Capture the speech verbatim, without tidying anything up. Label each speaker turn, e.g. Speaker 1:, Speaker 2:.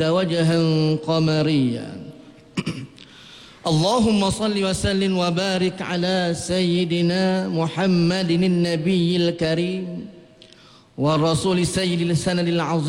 Speaker 1: وجها قمريا. اللهم صل وسلم وبارك على سيدنا محمد النبي الكريم والرسول سيد السند العظيم